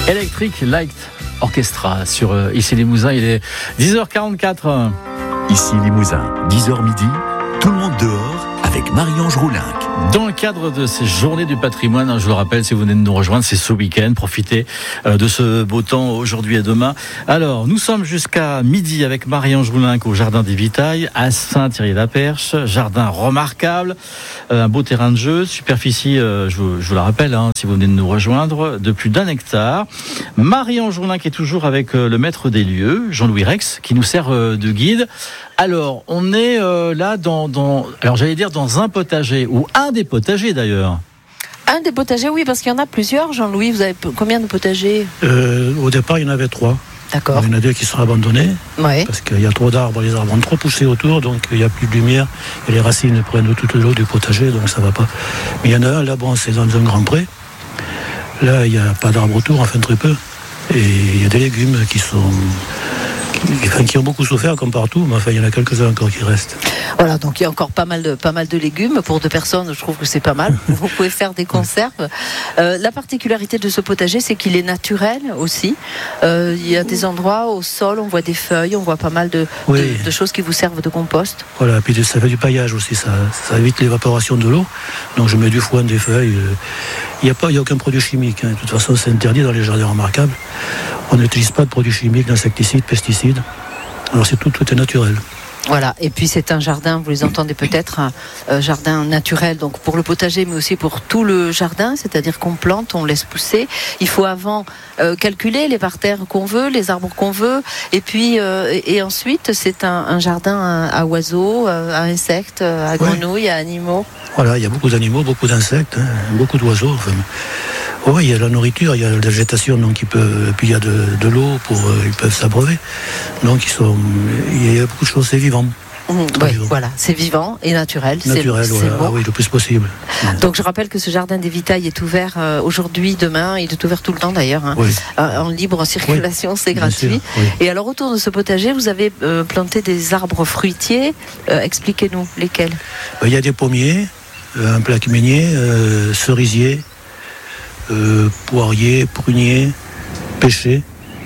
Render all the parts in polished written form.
Electric Light Orchestra sur Ici Limousin. Il est 10h44. Ici Limousin, 10h midi, tout le monde dehors avec Marie-Ange Roulinck. Dans le cadre de ces journées du patrimoine, je vous le rappelle, si vous venez de nous rejoindre, c'est ce week-end. Profitez de ce beau temps aujourd'hui et demain. Alors, nous sommes jusqu'à midi avec Marie-Ange Roulinck au Jardin des Vitailles, à Saint-Thierry-la-Perche. Jardin remarquable, un beau terrain de jeu, superficie, je vous la rappelle, si vous venez de nous rejoindre, de plus d'1 hectare. Marie-Ange Roulinck est toujours avec le maître des lieux, Jean-Louis Rex, qui nous sert de guide. Alors, on est là dans un potager, ou un des potagers d'ailleurs. Un des potagers, oui, parce qu'il y en a plusieurs. Jean-Louis, vous avez combien de potagers ? Au départ, il y en avait 3. D'accord. Il y en a 2 qui sont abandonnés, parce qu'il y a trop d'arbres, les arbres ont trop poussé autour, donc il n'y a plus de lumière, et les racines prennent toute l'eau du potager, donc ça ne va pas. Mais il y en a un, là, c'est dans un grand pré. Là, il n'y a pas d'arbres autour, enfin très peu. Et il y a des légumes qui ont beaucoup souffert comme partout, mais enfin il y en a quelques-uns encore qui restent. Voilà, donc il y a encore pas mal de légumes. Pour 2 personnes, je trouve que c'est pas mal. Vous pouvez faire des conserves. La particularité de ce potager, c'est qu'il est naturel aussi. Il y a des endroits au sol, on voit des feuilles, on voit pas mal de choses qui vous servent de compost. Voilà, puis ça fait du paillage aussi, ça évite l'évaporation de l'eau. Donc je mets du foin, des feuilles. Il n'y a aucun produit chimique. De toute façon, c'est interdit dans les jardins remarquables. On n'utilise pas de produits chimiques, d'insecticides, pesticides. Alors tout est naturel. Voilà, et puis c'est un jardin, vous les entendez peut-être, un jardin naturel, donc pour le potager, mais aussi pour tout le jardin, c'est-à-dire qu'on plante, on laisse pousser. Il faut avant calculer les parterres qu'on veut, les arbres qu'on veut, et puis et ensuite c'est un jardin à oiseaux, à insectes, à grenouilles, à animaux. Voilà, il y a beaucoup d'animaux, beaucoup d'insectes, beaucoup d'oiseaux. Enfin. Oui, il y a la nourriture, il y a la végétation, donc puis il y a de l'eau ils peuvent s'abreuver. Donc il y a beaucoup de choses, c'est vivant. Voilà, c'est vivant et naturel. Naturel, le plus possible. Donc je rappelle que ce jardin des Vitailles est ouvert aujourd'hui, demain, il est ouvert tout le temps d'ailleurs, en libre circulation, c'est gratuit. Et alors autour de ce potager, vous avez planté des arbres fruitiers. Expliquez-nous lesquels. Il y a des pommiers, un plaque minier, cerisier. Poirier, prunier, pêcher.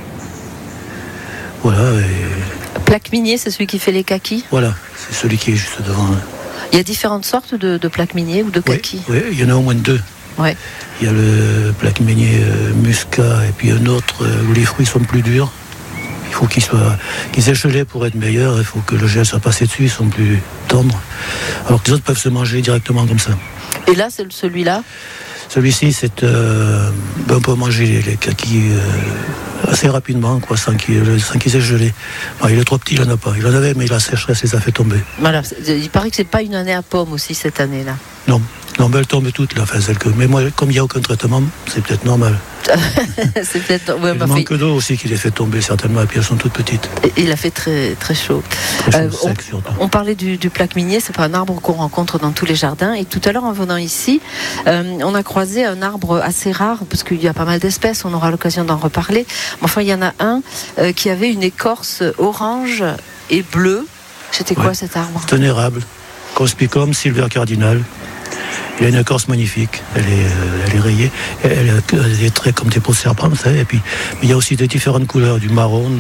Voilà. Plaque minier, c'est celui qui fait les kakis ? Voilà, c'est celui qui est juste devant. Il y a différentes sortes de plaques miniers ou de kakis ? Oui, il y en a au moins 2. Ouais. Il y a le plaque minier muscat et puis un autre où les fruits sont plus durs. Il faut qu'ils aient gelé pour être meilleurs. Il faut que le gel soit passé dessus, ils sont plus tendres. Alors que les autres peuvent se manger directement comme ça. Et là, c'est celui-là ? Celui-ci, on peut manger les kakis assez rapidement, sans qu'ils aient gelé. Il est trop petit, il n'en a pas. Il en avait, mais la sécheresse les a fait tomber. Voilà, il paraît que c'est pas une année à pommes aussi cette année-là. Non, mais elles tombent toutes là. Mais moi, comme il n'y a aucun traitement, c'est peut-être normal. C'est peut-être. Ouais, il manque d'eau aussi qui les fait tomber certainement, et puis elles sont toutes petites. Il a fait très très chaud. Sec, surtout. On parlait du plaque minier, c'est pas un arbre qu'on rencontre dans tous les jardins. Et tout à l'heure, en venant ici, on a croisé un arbre assez rare parce qu'il y a pas mal d'espèces. On aura l'occasion d'en reparler. Mais enfin, il y en a un qui avait une écorce orange et bleue. C'était quoi cet arbre ? C'est un érable, Cospicum silver cardinal. Il a une écorce magnifique, elle est rayée, elle a des traits comme des peaux de serpent, vous savez, mais il y a aussi des différentes couleurs, du marron,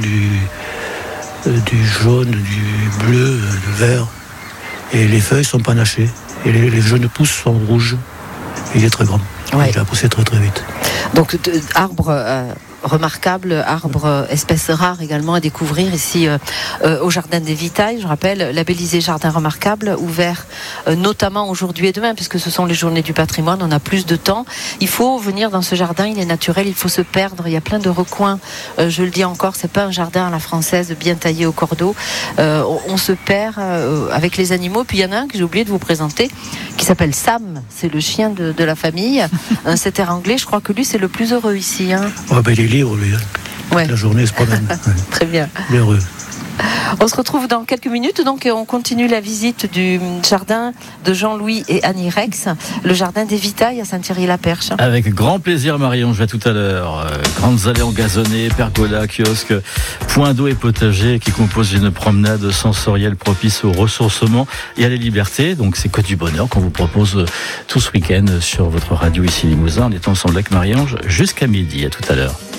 du jaune, du bleu, du vert, et les feuilles sont panachées, et les jeunes pousses sont rouges, et il est très grand, il a poussé très très vite. Donc arbre remarquable, arbre espèce rare également à découvrir ici au Jardin des Vitailles. Je rappelle, labellisé Jardin remarquable, ouvert notamment aujourd'hui et demain, puisque ce sont les journées du patrimoine, on a plus de temps. Il faut venir dans ce jardin, il est naturel, il faut se perdre, il y a plein de recoins. Je le dis encore, c'est pas un jardin à la française bien taillé au cordeau. On se perd avec les animaux. Puis il y en a un que j'ai oublié de vous présenter, qui s'appelle Sam, c'est le chien de la famille, un setter anglais. Je crois que lui c'est le plus heureux ici. Il est libre lui. La journée se promène. Très bien. Il est heureux. On se retrouve dans quelques minutes donc et on continue la visite du jardin de Jean-Louis et Annie Rex, le jardin des Vitailles à Saint-Thierry-la-Perche. Avec grand plaisir Marie-Ange, à tout à l'heure. Grandes allées engazonnées, pergola, kiosque, point d'eau et potager qui composent une promenade sensorielle propice au ressourcement et à la liberté. Donc c'est que du bonheur qu'on vous propose tout ce week-end sur votre radio ici Limousin. On est ensemble avec Marie-Ange jusqu'à midi. À tout à l'heure.